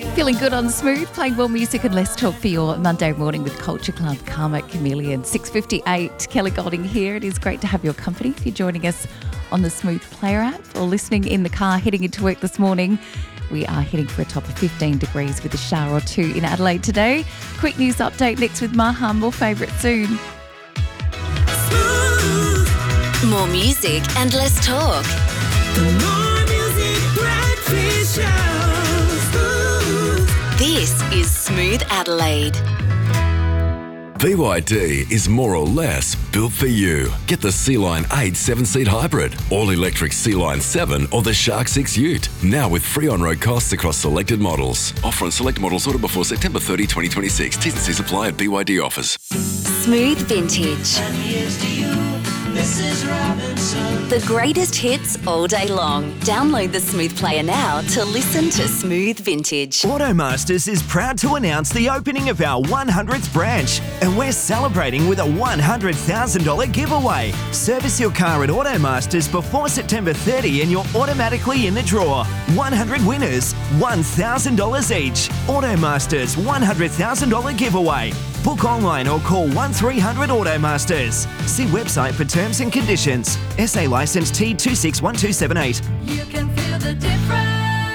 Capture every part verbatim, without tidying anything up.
Feeling good on Smooth, playing more music and less talk for your Monday morning with Culture Club, Karma Chameleon. six fifty-eight, Kelly Golding here. It is great to have your company if you're joining us on the Smooth Player app or listening in the car heading into work this morning. We are heading for a top of fifteen degrees with a shower or two in Adelaide today. Quick news update next with Maha. More favourite soon. More music and less talk. The More Music Breakfast Show. This is Smooth Adelaide. B Y D is more or less built for you. Get the C-Line eight seven-seat hybrid, all-electric C-Line seven or the Shark six Ute. Now with free on-road costs across selected models. Offer on select models ordered before September thirtieth, twenty twenty-six. T's and C's apply at B Y D offers. Smooth Vintage. And here's to you, Missus Robinson. The greatest hits all day long. Download the Smooth Player now to listen to Smooth Vintage. Automasters is proud to announce the opening of our one hundredth branch, and we're celebrating with a one hundred thousand dollars giveaway. Service your car at Automasters before September thirtieth and you're automatically in the draw. one hundred winners, one thousand dollars each. Automasters one hundred thousand dollars giveaway. Book online or call one three hundred Automasters. See website for terms and conditions. S A licence T two six one two seven eight. You can feel the difference.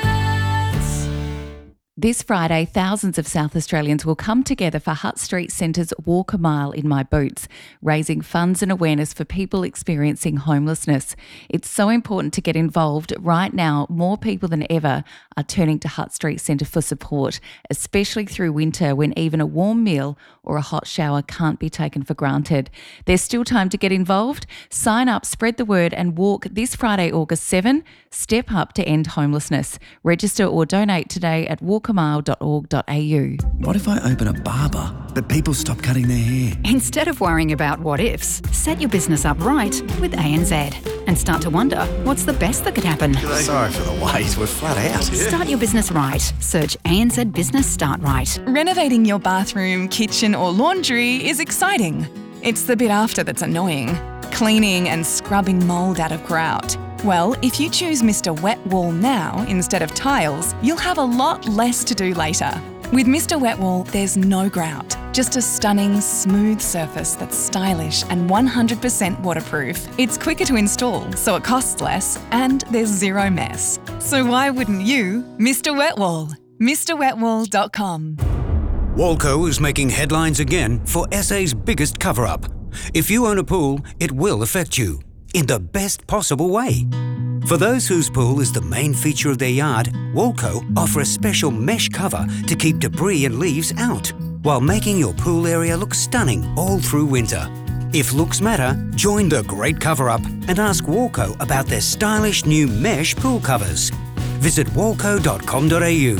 This Friday, thousands of South Australians will come together for Hutt Street Centre's Walk a Mile in My Boots, raising funds and awareness for people experiencing homelessness. It's so important to get involved. Right now, more people than ever are turning to Hutt Street Centre for support, especially through winter when even a warm meal or a hot shower can't be taken for granted. There's still time to get involved. Sign up, spread the word and walk this Friday, August seventh. Step up to end homelessness. Register or donate today at walk a mile dot org dot a u. What if I open a barber, but people stop cutting their hair? Instead of worrying about what ifs, set your business up right with A N Z and start to wonder what's the best that could happen. Sorry for the wait, we're flat out. Start your business right. Search A N Z Business Start Right. Renovating your bathroom, kitchen or laundry is exciting. It's the bit after that's annoying. Cleaning and scrubbing mould out of grout. Well, if you choose Mister Wet Wall now instead of tiles, you'll have a lot less to do later. With Mister Wet Wall, there's no grout, just a stunning, smooth surface that's stylish and one hundred percent waterproof. It's quicker to install, so it costs less, and there's zero mess. So why wouldn't you? Mister Wet Wall. Mr Wet Wall dot com. Walco is making headlines again for S A's biggest cover-up. If you own a pool, it will affect you, in the best possible way. For those whose pool is the main feature of their yard, Walco offer a special mesh cover to keep debris and leaves out, while making your pool area look stunning all through winter. If looks matter, join the great cover-up and ask Walco about their stylish new mesh pool covers. Visit walco dot com dot a u.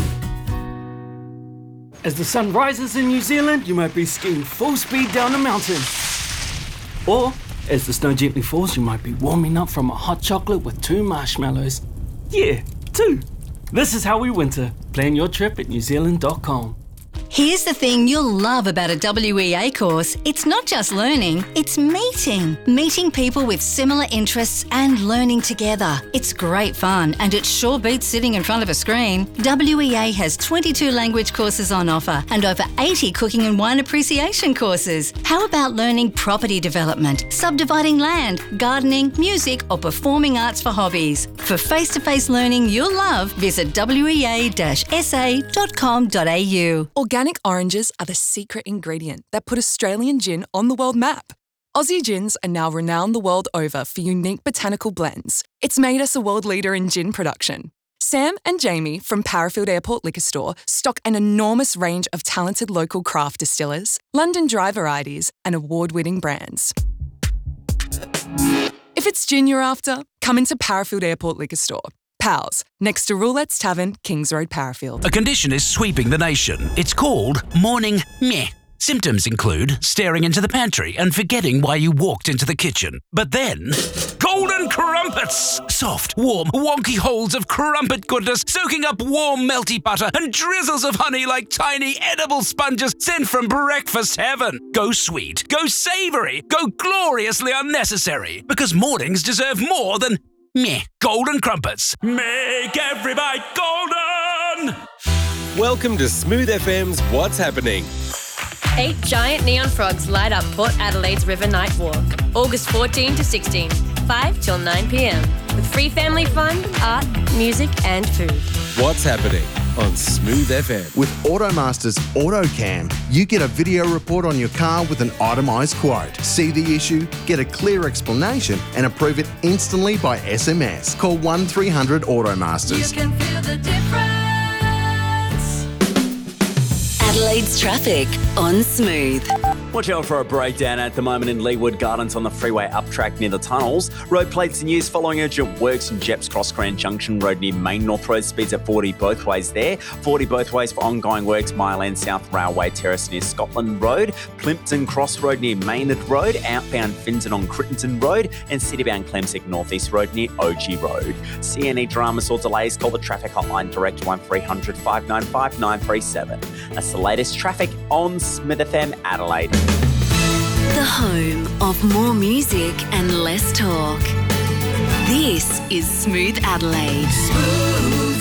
As the sun rises in New Zealand, you might be skiing full speed down a mountain. Or, as the snow gently falls, you might be warming up from a hot chocolate with two marshmallows. Yeah, two. This is how we winter. Plan your trip at new zealand dot com. Here's the thing you'll love about a W E A course. It's not just learning, it's meeting. Meeting people with similar interests and learning together. It's great fun and it sure beats sitting in front of a screen. W E A has twenty-two language courses on offer and over eighty cooking and wine appreciation courses. How about learning property development, subdividing land, gardening, music or performing arts for hobbies? For face-to-face learning you'll love, visit w e a dash s a dot com dot a u. Organic oranges are the secret ingredient that put Australian gin on the world map. Aussie gins are now renowned the world over for unique botanical blends. It's made us a world leader in gin production. Sam and Jamie from Parafield Airport Liquor Store stock an enormous range of talented local craft distillers, London dry varieties, and award-winning brands. If it's gin you're after, come into Parafield Airport Liquor Store. Pals, next to Roulette's Tavern, Kings Road, Parafield. A condition is sweeping the nation. It's called morning meh. Symptoms include staring into the pantry and forgetting why you walked into the kitchen. But then, golden crumpets! Soft, warm, wonky holes of crumpet goodness soaking up warm, melty butter and drizzles of honey like tiny edible sponges sent from breakfast heaven. Go sweet, go savoury, go gloriously unnecessary. Because mornings deserve more than meh. Golden crumpets. Make every bite golden! Welcome to Smooth F M's What's Happening. Eight giant neon frogs light up Port Adelaide's River Night Walk, August fourteenth to sixteenth, five till nine p.m, with free family fun, art, music and food. What's Happening on Smooth F M. With Automaster's AutoCam, you get a video report on your car with an itemised quote. See the issue, get a clear explanation and approve it instantly by S M S. Call one three hundred Automasters. You can feel the difference. Adelaide's traffic on Smooth. Watch out for a breakdown at the moment in Leewood Gardens on the freeway up track near the tunnels. Road plates in use following urgent works in Jeps Cross Grand Junction Road near Main North Road. Speeds at forty both ways there. forty both ways for ongoing works. Mile End South Railway Terrace near Scotland Road. Plympton Cross Road near Maynard Road. Outbound Finton on Crittenton Road. And citybound Clemsick North East Road near O G Road. See any dramas or delays? Call the traffic hotline direct one three hundred five nine five nine three seven. That's the latest traffic on Smith F M Adelaide. The home of more music and less talk. This is Smooth Adelaide. Smooth.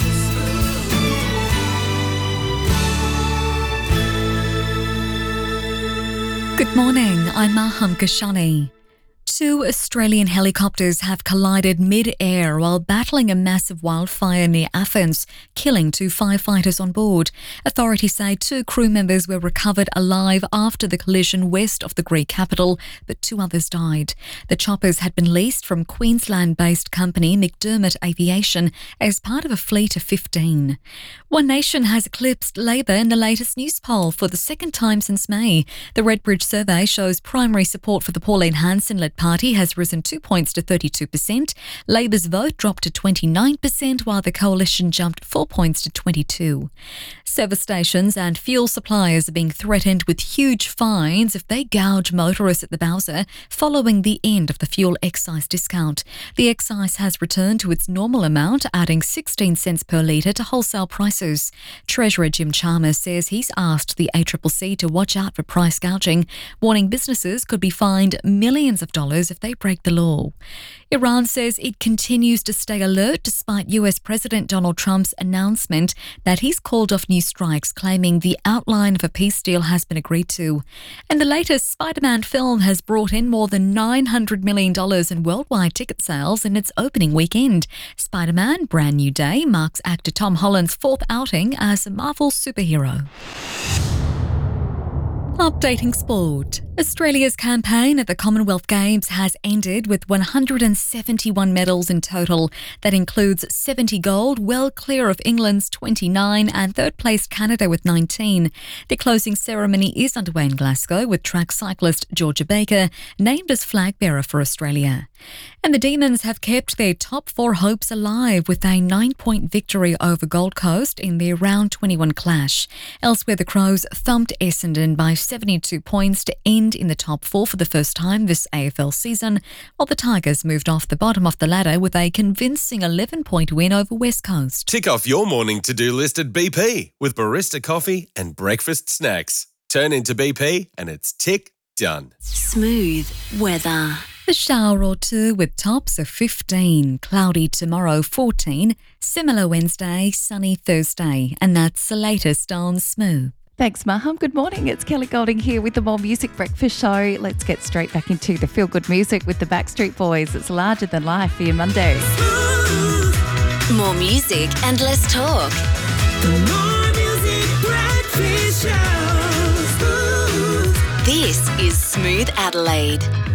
Good morning, I'm Maham Kashani. Two Australian helicopters have collided mid-air while battling a massive wildfire near Athens, killing two firefighters on board. Authorities say two crew members were recovered alive after the collision west of the Greek capital, but two others died. The choppers had been leased from Queensland-based company McDermott Aviation as part of a fleet of fifteen. One Nation has eclipsed Labor in the latest news poll for the second time since May. The Redbridge survey shows primary support for the Pauline Hanson-led party has risen two points to thirty-two percent. Labor's vote dropped to twenty-nine percent, while the coalition jumped four points to twenty-two. Service stations and fuel suppliers are being threatened with huge fines if they gouge motorists at the Bowser following the end of the fuel excise discount. The excise has returned to its normal amount, adding sixteen cents per litre to wholesale prices. Treasurer Jim Chalmers says he's asked the A C C C to watch out for price gouging, warning businesses could be fined millions of dollars if they break the law. Iran says it continues to stay alert despite U S President Donald Trump's announcement that he's called off new strikes, claiming the outline of a peace deal has been agreed to. And the latest Spider-Man film has brought in more than nine hundred million dollars in worldwide ticket sales in its opening weekend. Spider-Man Brand New Day marks actor Tom Holland's fourth outing as a Marvel superhero. Updating sport. Australia's campaign at the Commonwealth Games has ended with one hundred seventy-one medals in total. That includes seventy gold, well clear of England's twenty-nine and third-placed Canada with nineteen. The closing ceremony is underway in Glasgow with track cyclist Georgia Baker named as flag bearer for Australia. And the Demons have kept their top four hopes alive with a nine-point victory over Gold Coast in their round twenty-one clash. Elsewhere, the Crows thumped Essendon by seventy-two points to end in the top four for the first time this A F L season, while the Tigers moved off the bottom of the ladder with a convincing eleven-point win over West Coast. Tick off your morning to-do list at B P with barista coffee and breakfast snacks. Turn into B P and it's tick done. Smooth weather. A shower or two with tops of fifteen, cloudy tomorrow fourteen, similar Wednesday, sunny Thursday, and that's the latest on Smooth. Thanks, Maham. Good morning. It's Kelly Golding here with the More Music Breakfast Show. Let's get straight back into the feel-good music with the Backstreet Boys. It's Larger Than Life for your Monday. More music and less talk. The More Music Breakfast Show. This is Smooth Adelaide.